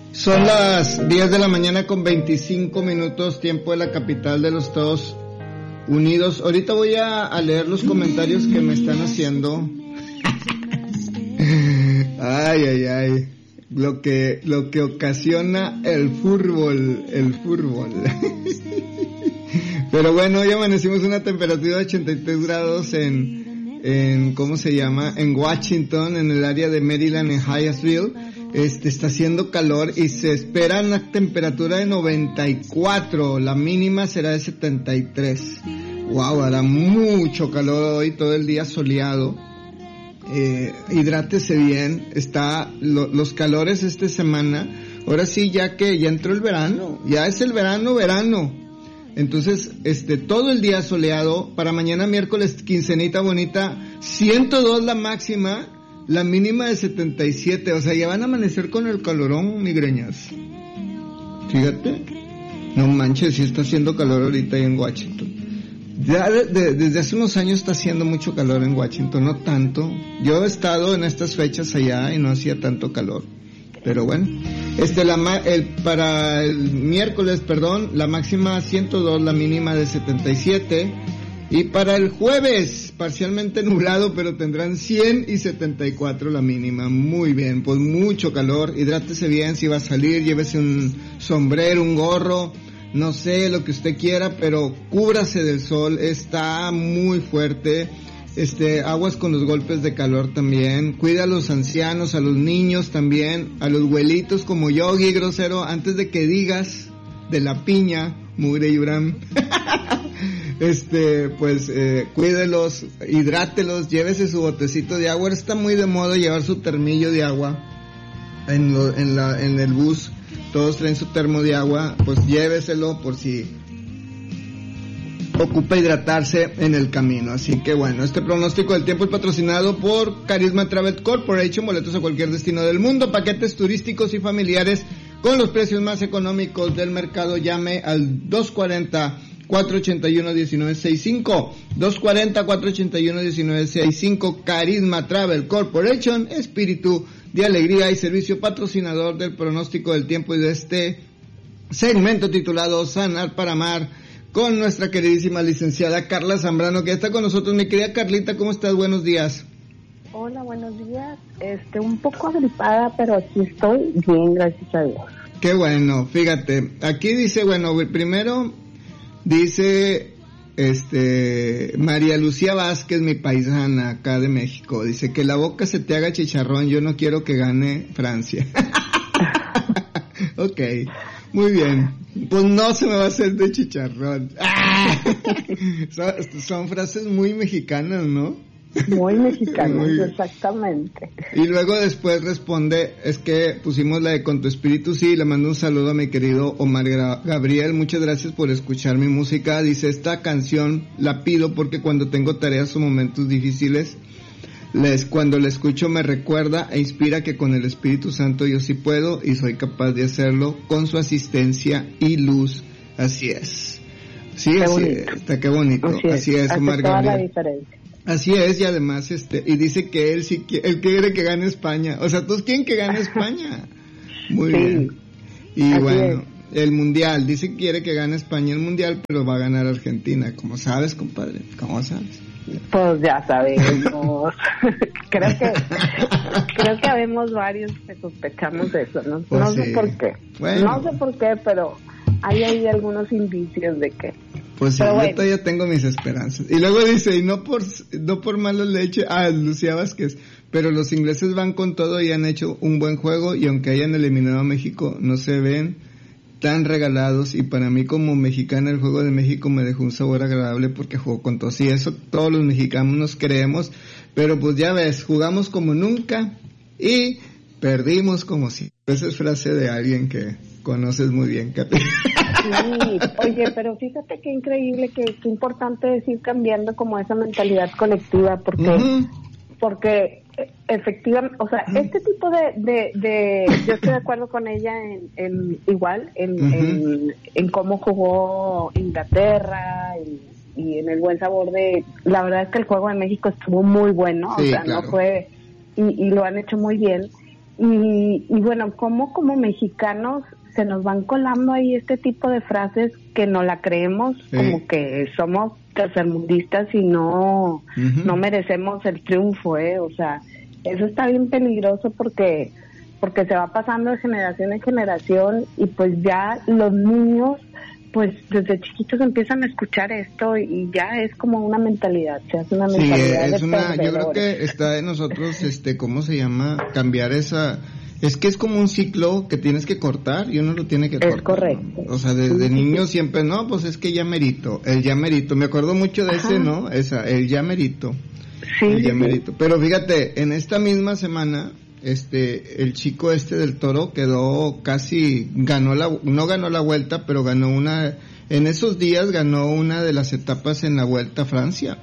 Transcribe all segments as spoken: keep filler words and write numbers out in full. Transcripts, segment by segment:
Son las diez de la mañana con veinticinco minutos, tiempo de la capital de los Estados Unidos. Ahorita voy a, a leer los comentarios que me están haciendo. Ay, ay, ay. Lo que, lo que ocasiona el fútbol, el fútbol. Pero bueno, hoy amanecimos una temperatura de ochenta y tres grados en, en, ¿cómo se llama? En Washington, en el área de Maryland, en Hyattsville. Este, está haciendo calor y se espera una temperatura de noventa y cuatro, la mínima será de setenta y tres. Wow, hará mucho calor hoy, todo el día soleado. Eh, hidrátese bien, está, lo, los calores esta semana, ahora sí ya que ya entró el verano, ya es el verano, verano. Entonces, este, todo el día soleado, para mañana miércoles quincenita bonita, ciento dos la máxima, la mínima de setenta y siete, o sea, ya van a amanecer con el calorón, migreñas. Fíjate, no manches, sí está haciendo calor ahorita ahí en Washington. Ya de, de, desde hace unos años está haciendo mucho calor en Washington, no tanto. Yo he estado en estas fechas allá y no hacía tanto calor. Pero bueno, este la el para el miércoles, perdón, la máxima ciento dos, la mínima de setenta y siete. Y para el jueves, parcialmente nublado, pero tendrán cien y setenta y cuatro la mínima. Muy bien, pues mucho calor. Hidrátese bien si va a salir, llévese un sombrero, un gorro, no sé, lo que usted quiera, pero cúbrase del sol, está muy fuerte. Este, aguas con los golpes de calor también. Cuida a los ancianos, a los niños también, a los abuelitos como Yogi, grosero, antes de que digas de la piña, mugre y bram. Este, pues, eh, cuídelos, hidrátelos, llévese su botecito de agua. Ahora está muy de moda llevar su termillo de agua en, lo, en, la, en el bus. Todos traen su termo de agua, pues lléveselo por si ocupa hidratarse en el camino. Así que bueno, este pronóstico del tiempo es patrocinado por Carisma Travel Corporation, boletos a cualquier destino del mundo, paquetes turísticos y familiares con los precios más económicos del mercado. Llame al dos cuarenta, cuatrocientos ochenta y uno, diecinueve sesenta y cinco, dos cuarenta, cuatrocientos ochenta y uno, diecinueve sesenta y cinco. Carisma Travel Corporation, espíritu de alegría y servicio, patrocinador del pronóstico del tiempo y de este segmento titulado Sanar para Amar, con nuestra queridísima licenciada Carla Zambrano, que está con nosotros. Mi querida Carlita, ¿cómo estás? Buenos días. Hola, buenos días. Este, un poco agripada, pero aquí estoy bien, gracias a Dios. Qué bueno, fíjate, aquí dice, bueno, primero dice este María Lucía Vázquez, mi paisana acá de México, dice que la boca se te haga chicharrón, yo no quiero que gane Francia. Ok, muy bien, pues no se me va a hacer de chicharrón. son, son frases muy mexicanas, ¿no? Muy mexicanas, muy... exactamente. Y luego después responde, es que pusimos la de Con tu espíritu, sí, le mando un saludo a mi querido Omar Gabriel, muchas gracias por escuchar mi música. Dice, esta canción la pido porque cuando tengo tareas o momentos difíciles, les, cuando la escucho me recuerda e inspira que con el Espíritu Santo yo sí puedo y soy capaz de hacerlo con su asistencia y luz. Así es. Sí, qué así bonito. es, está qué bonito. Así es, así es Omar toda Gabriel. La diferencia. Así es, y además, este, y dice que él sí quiere, él quiere que gane España. O sea, todos quieren que gane España. Muy sí, bien. Y bueno, es. El mundial, dice que quiere que gane España el mundial, pero va a ganar Argentina. ¿Cómo sabes, compadre? ¿Cómo sabes? Pues ya sabemos. creo que, creo que habemos varios que sospechamos de eso, ¿no? Pues no sí. sé por qué. Bueno. No sé por qué, pero hay ahí algunos indicios de que. Pues sí, bueno. Yo todavía tengo mis esperanzas. Y luego dice, y no por no por mala leche, ah, Lucía Vázquez, pero los ingleses van con todo y han hecho un buen juego, y aunque hayan eliminado a México, no se ven tan regalados, y para mí como mexicana el juego de México me dejó un sabor agradable porque jugó con todo. Sí, eso todos los mexicanos nos creemos, pero pues ya ves, jugamos como nunca y perdimos como si. Esa es frase de alguien que conoces muy bien, Katy. Sí, oye, pero fíjate qué increíble, que qué importante es ir cambiando como esa mentalidad colectiva, porque uh-huh. porque efectivamente, o sea, uh-huh. este tipo de, de, de, yo estoy de acuerdo con ella en, en igual, en, uh-huh. en, en cómo jugó Inglaterra y, y en el buen sabor de, la verdad es que el juego de México estuvo muy bueno, sí, o sea, claro. no fue, y, y lo han hecho muy bien. y, y bueno, cómo como mexicanos se nos van colando ahí este tipo de frases que no la creemos, sí. Como que somos tercermundistas y no, uh-huh. no merecemos el triunfo, ¿eh? O sea, eso está bien peligroso porque porque se va pasando de generación en generación y pues ya los niños pues desde chiquitos empiezan a escuchar esto y ya es como una mentalidad, se hace una mentalidad sí, es de una, yo creo perdedores. que está de nosotros, este, ¿cómo se llama? Cambiar esa, es que es como un ciclo que tienes que cortar y uno lo tiene que cortar. Es correcto. ¿No? O sea, desde sí, niño sí. Siempre, no, pues es que ya merito, el ya merito, me acuerdo mucho de Ajá. ese, ¿no? Esa, el ya merito. Sí. El ya merito. Pero fíjate, en esta misma semana, este, el chico este del Toro quedó casi, ganó la, no ganó la vuelta, pero ganó una, en esos días ganó una de las etapas en la Vuelta a Francia.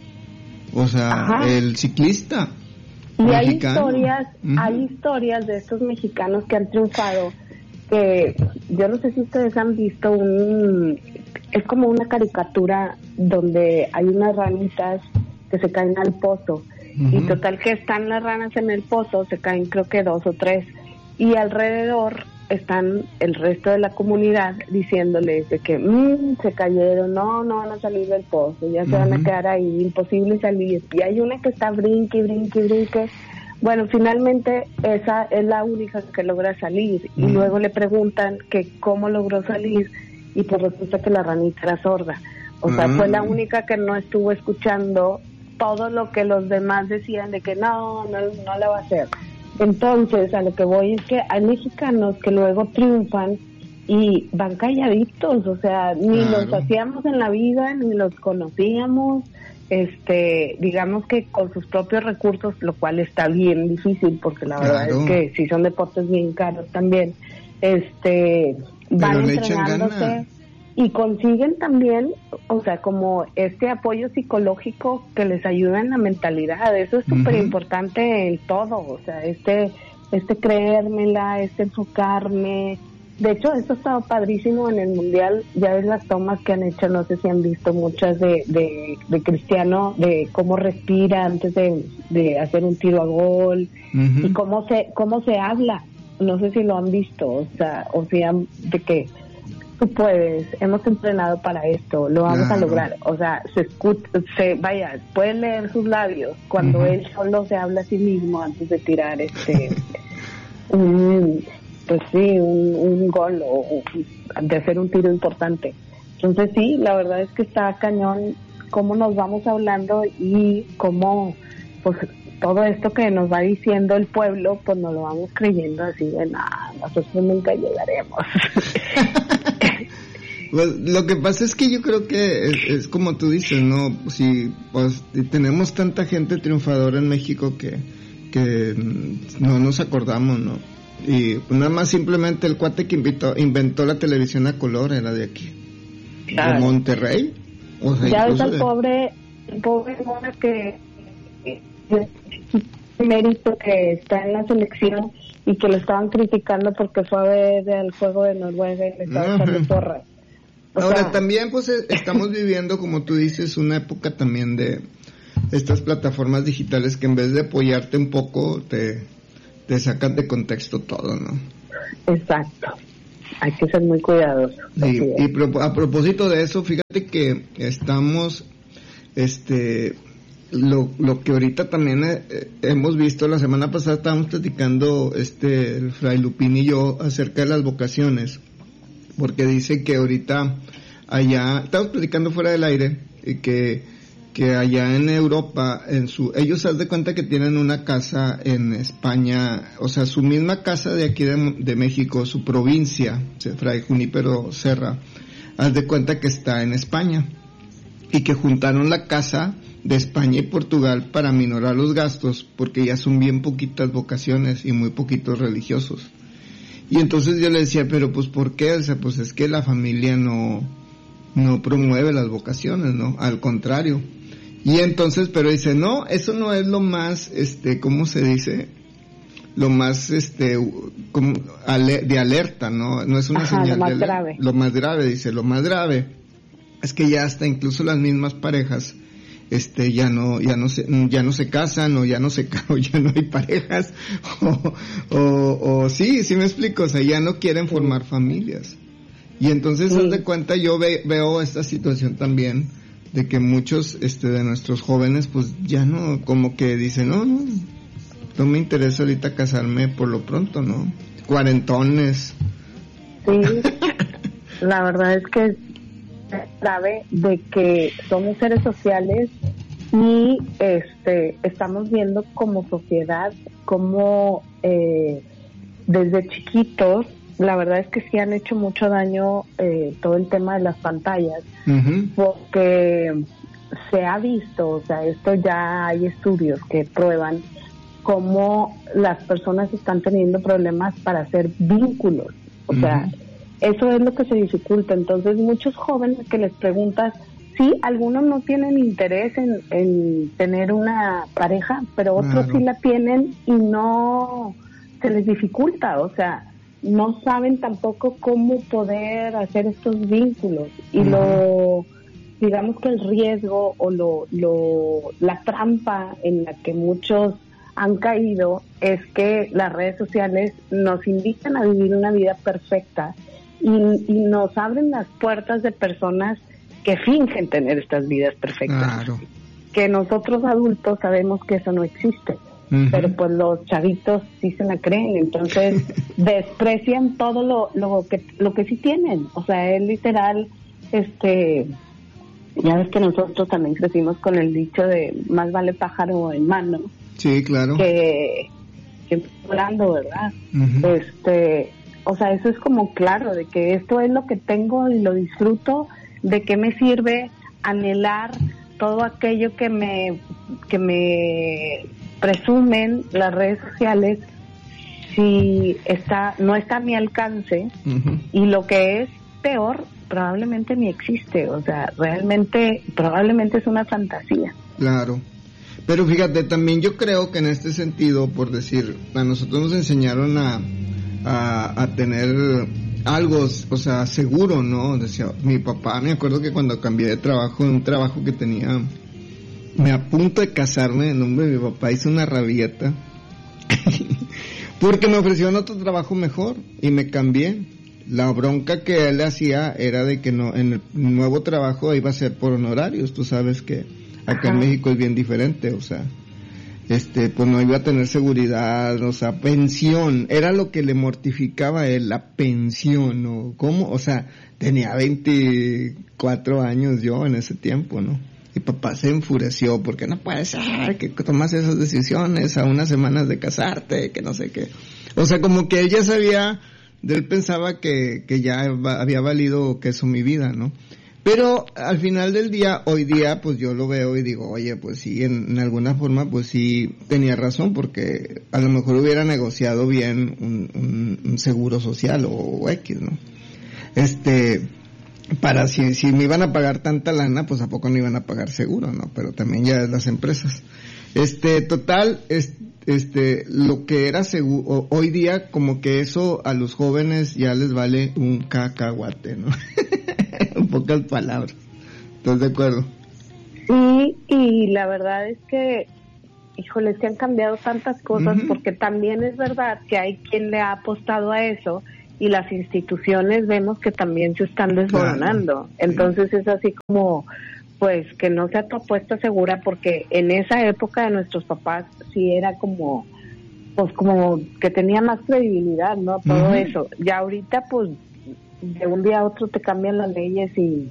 O sea, Ajá. el ciclista. Y mexicano. hay historias, uh-huh. hay historias de estos mexicanos que han triunfado, que yo no sé si ustedes han visto un, es como una caricatura donde hay unas ranitas que se caen al pozo. Uh-huh. Y total que están las ranas en el pozo, se caen creo que dos o tres, y alrededor están el resto de la comunidad diciéndoles de que mmm, se cayeron, no, no van a salir del pozo, ya uh-huh. se van a quedar ahí, imposible salir. Y hay una que está brinque, brinque, brinque. Bueno, finalmente esa es la única que logra salir. Uh-huh. Y luego le preguntan que cómo logró salir, y pues resulta que la ranita era sorda. O sea, uh-huh. fue la única que no estuvo escuchando todo lo que los demás decían de que no, no, no la va a hacer. Entonces, a lo que voy es que hay mexicanos que luego triunfan y van calladitos, o sea, ni claro. los hacíamos en la vida, ni los conocíamos, este, digamos que con sus propios recursos, lo cual está bien difícil, porque la claro. verdad es que si son deportes bien caros también, este, van entrenándose y consiguen también, o sea, como este apoyo psicológico que les ayuda en la mentalidad. Eso es súper uh-huh. importante en todo, o sea, este este creérmela, este enfocarme. De hecho, esto ha estado padrísimo en el Mundial. Ya ves las tomas que han hecho, no sé si han visto muchas de de, de Cristiano, de cómo respira antes de, de hacer un tiro a gol, uh-huh. y cómo se cómo se habla. No sé si lo han visto, o sea, o sea, de que tú puedes, hemos entrenado para esto, lo vamos claro. a lograr. O sea, se escucha, se, vaya, puede leer sus labios cuando uh-huh. él solo se habla a sí mismo antes de tirar este, un, pues sí, un, un gol o de hacer un tiro importante. Entonces sí, la verdad es que está cañón cómo nos vamos hablando y cómo, pues, todo esto que nos va diciendo el pueblo, pues nos lo vamos creyendo así de nada, nosotros nunca llegaremos. Pues, lo que pasa es que yo creo que es, es como tú dices, ¿no? Si pues tenemos tanta gente triunfadora en México que que no nos acordamos, ¿no? Y pues, nada más simplemente el cuate que invitó, inventó la televisión a color era de aquí, claro. de Monterrey. O sea, ya ves al de... pobre, el pobre Mona que mérito que está en la selección y que lo estaban criticando porque fue a ver el juego de Noruega y le estaba echando porras. Ahora sea, también pues estamos viviendo, como tú dices, una época también de estas plataformas digitales que en vez de apoyarte un poco te, te sacan de contexto todo, ¿no? Exacto, hay que ser muy cuidadosos. Sí, y pro, a propósito de eso, fíjate que estamos, este, lo, lo que ahorita también eh, hemos visto, la semana pasada estábamos platicando, este, el Fray Lupín y yo acerca de las vocaciones, porque dice que ahorita allá, estamos platicando fuera del aire, y que, que allá en Europa, en su, ellos haz de cuenta que tienen una casa en España, o sea, su misma casa de aquí de, de México, su provincia, Fray Junípero Serra, haz de cuenta que está en España, y que juntaron la casa de España y Portugal para minorar los gastos, porque ya son bien poquitas vocaciones y muy poquitos religiosos. Y entonces yo le decía, pero pues ¿por qué? O sea, pues es que la familia no, no promueve las vocaciones, ¿no? Al contrario. Y entonces, pero dice, no, eso no es lo más, este, ¿cómo se dice? Lo más, este, como, ale, de alerta, ¿no? No es una Ajá, señal lo más de alerta. grave. Lo más grave, dice, lo más grave es que ya hasta incluso las mismas parejas este ya no ya no se ya no se casan o ya no se o ya no hay parejas o o, o sí sí me explico, o sea, ya no quieren formar familias. Y entonces, haz de cuenta, yo ve, veo esta situación también de que muchos este de nuestros jóvenes pues ya no, como que dicen, no, no, no me interesa ahorita casarme por lo pronto, ¿no? Cuarentones. Sí, la verdad es que es grave de que somos seres sociales y este estamos viendo como sociedad como eh, desde chiquitos, la verdad es que sí han hecho mucho daño eh, todo el tema de las pantallas, uh-huh. porque se ha visto, o sea, esto ya hay estudios que prueban cómo las personas están teniendo problemas para hacer vínculos, o uh-huh. sea, eso es lo que se dificulta. Entonces muchos jóvenes que les preguntas, sí, algunos no tienen interés en, en tener una pareja, pero otros claro. sí la tienen y no se les dificulta, o sea, no saben tampoco cómo poder hacer estos vínculos y uh-huh. lo digamos que el riesgo o lo, lo la trampa en la que muchos han caído es que las redes sociales nos invitan a vivir una vida perfecta y, y nos abren las puertas de personas que fingen tener estas vidas perfectas, claro. que nosotros adultos sabemos que eso no existe. Uh-huh. Pero pues los chavitos sí se la creen, entonces desprecian todo lo, lo que lo que sí tienen, o sea, es literal, este, ya ves que nosotros también crecimos con el dicho de más vale pájaro en mano, sí, claro, que, que volando, ¿verdad? Uh-huh. Este, o sea, eso es como claro, de que esto es lo que tengo y lo disfruto, de qué me sirve anhelar todo aquello que me que me presumen las redes sociales si está no está a mi alcance, uh-huh. y lo que es peor probablemente ni existe, o sea, realmente probablemente es una fantasía. Claro, pero fíjate, también yo creo que en este sentido, por decir, a nosotros nos enseñaron a a, a tener algo, o sea, seguro, ¿no? Decía, mi papá, me acuerdo que cuando cambié de trabajo, un trabajo que tenía, me a punto de casarme, el nombre de mi papá hizo una rabieta, porque me ofrecieron otro trabajo mejor, y me cambié. La bronca que él hacía era de que no, en el nuevo trabajo iba a ser por honorarios, tú sabes que acá en México es bien diferente, o sea, este, pues no iba a tener seguridad, o sea, pensión, era lo que le mortificaba a él, la pensión, ¿no? ¿Cómo? O sea, tenía veinticuatro años yo en ese tiempo, ¿no? Y papá se enfureció, porque no puede ser que tomas esas decisiones a unas semanas de casarte, que no sé qué. O sea, como que ella sabía, él pensaba que, que ya había valido queso mi vida, ¿no? Pero al final del día, hoy día, pues yo lo veo y digo, oye, pues sí, en, en alguna forma, pues sí tenía razón, porque a lo mejor hubiera negociado bien un, un, un seguro social o, o X, ¿no? Este, para si, si me iban a pagar tanta lana, pues a poco no iban a pagar seguro, ¿no? Pero también ya las empresas. Este, total, es, este, lo que era seguro, hoy día como que eso a los jóvenes ya les vale un cacahuate, ¿no? En pocas palabras. ¿Estás de acuerdo? Sí, y la verdad es que, híjole, que han cambiado tantas cosas, uh-huh. porque también es verdad que hay quien le ha apostado a eso y las instituciones vemos que también se están desmoronando. Claro. Entonces sí. Es así como, pues, que no sea tu apuesta segura, porque en esa época de nuestros papás sí era como, pues, como que tenía más credibilidad, ¿no? Todo uh-huh. eso. Ya ahorita, pues, de un día a otro te cambian las leyes y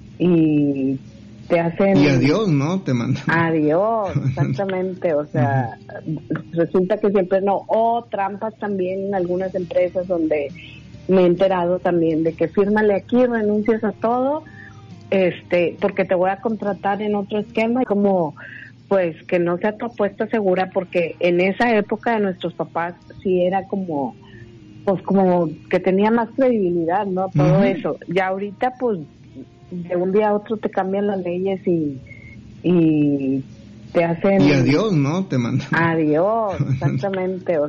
y te hacen... Y adiós, ¿no? Te mandan. Adiós, exactamente, o sea, uh-huh. resulta que siempre no, o trampas también en algunas empresas donde me he enterado también de que fírmale aquí, renuncias a todo, este, porque te voy a contratar en otro esquema, y como, pues, que no sea tu apuesta segura, porque en esa época de nuestros papás sí era como... pues como que tenía más credibilidad, ¿no? Todo uh-huh. eso. Ya ahorita, pues, de un día a otro te cambian las leyes y y te hacen... Y adiós, ¿no? Te mandan. Adiós, exactamente. O